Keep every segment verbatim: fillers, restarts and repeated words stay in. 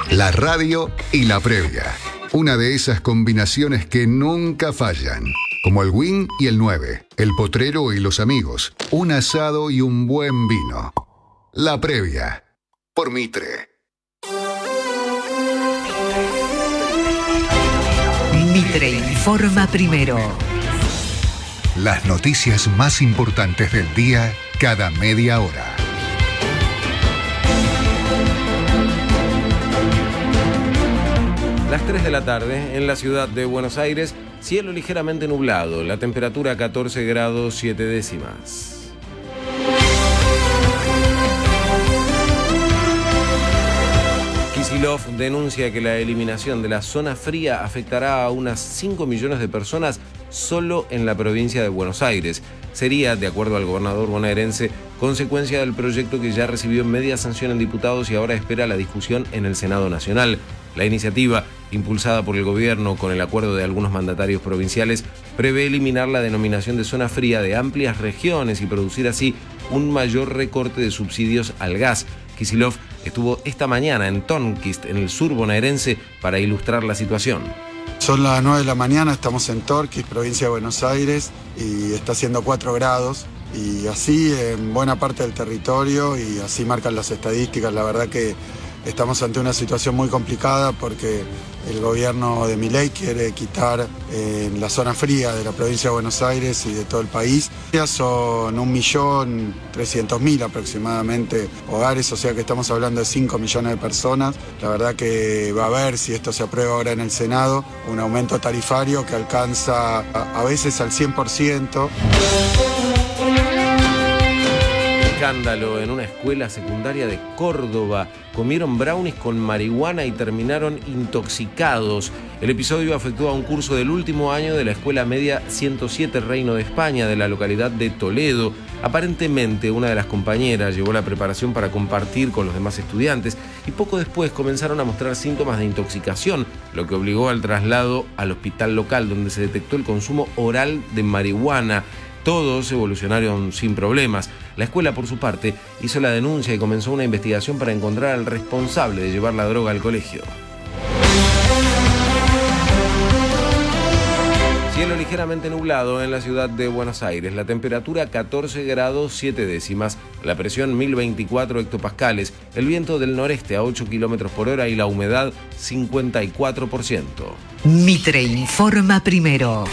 La radio y la previa. Una de esas combinaciones que nunca fallan. Como el Win y el nueve, el potrero y los amigos, un asado y un buen vino. La previa. Por Mitre. Mitre informa primero. Las noticias más importantes del día cada media hora. Las tres de la tarde en la ciudad de Buenos Aires, cielo ligeramente nublado, la temperatura catorce grados siete décimas. Kicillof denuncia que la eliminación de la zona fría afectará a unas cinco millones de personas solo en la provincia de Buenos Aires. Sería, de acuerdo al gobernador bonaerense, consecuencia del proyecto que ya recibió media sanción en diputados y ahora espera la discusión en el Senado Nacional. La iniciativa, impulsada por el gobierno con el acuerdo de algunos mandatarios provinciales, prevé eliminar la denominación de zona fría de amplias regiones y producir así un mayor recorte de subsidios al gas. Kicillof estuvo esta mañana en Tornquist, en el sur bonaerense, para ilustrar la situación. Son las nueve de la mañana, estamos en Tornquist, provincia de Buenos Aires, y está haciendo cuatro grados. Y así en buena parte del territorio, y así marcan las estadísticas. La verdad que estamos ante una situación muy complicada porque el gobierno de Milei quiere quitar eh, la zona fría de la provincia de Buenos Aires y de todo el país. Ya son un millón trescientos mil aproximadamente hogares, o sea que estamos hablando de cinco millones de personas. La verdad que va a haber, si esto se aprueba ahora en el Senado, un aumento tarifario que alcanza a, a veces al cien por ciento. Escándalo en una escuela secundaria de Córdoba. Comieron brownies con marihuana y terminaron intoxicados. El episodio afectó a un curso del último año de la Escuela Media ciento siete Reino de España de la localidad de Toledo. Aparentemente, una de las compañeras llevó la preparación para compartir con los demás estudiantes y poco después comenzaron a mostrar síntomas de intoxicación, lo que obligó al traslado al hospital local, donde se detectó el consumo oral de marihuana. Todos evolucionaron sin problemas. La escuela, por su parte, hizo la denuncia y comenzó una investigación para encontrar al responsable de llevar la droga al colegio. Cielo ligeramente nublado en la ciudad de Buenos Aires. La temperatura catorce grados siete décimas. La presión mil veinticuatro hectopascales. El viento del noreste a ocho kilómetros por hora y la humedad cincuenta y cuatro por ciento. Mitre informa primero.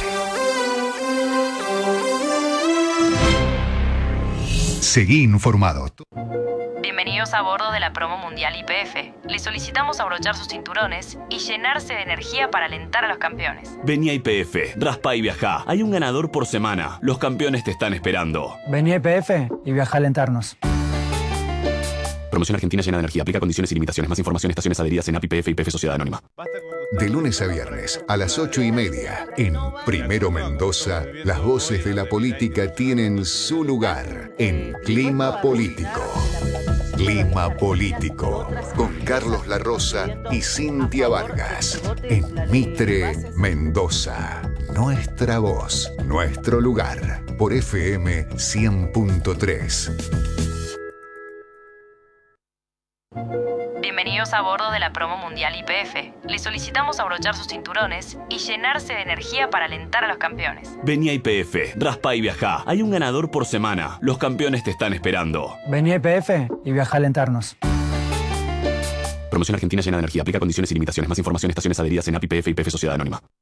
Seguí informado. Bienvenidos a bordo de la promo mundial Y P F. Les solicitamos abrochar sus cinturones y llenarse de energía para alentar a los campeones. Vení a Y P F, raspa y viajá. Hay un ganador por semana. Los campeones te están esperando. Vení a Y P F y viajá a alentarnos. Promoción Argentina llena de energía. Aplica condiciones y limitaciones. Más información, estaciones adheridas en A P I P F y P F Sociedad Anónima. De lunes a viernes, a las ocho y media, en Primero Mendoza, las voces de la política tienen su lugar en Clima Político. Clima Político, con Carlos La Rosa y Cintia Vargas, en Mitre, Mendoza. Nuestra voz, nuestro lugar, por F M cien punto tres. Bienvenidos a bordo de la promo mundial Y P F. Les solicitamos abrochar sus cinturones y llenarse de energía para alentar a los campeones. Vení a Y P F, raspa y viajá. Hay un ganador por semana. Los campeones te están esperando. Vení a Y P F y viajá a alentarnos. Promoción Argentina llena de energía. Aplica condiciones y limitaciones. Más información, estaciones adheridas en A P I P F y P F Sociedad Anónima.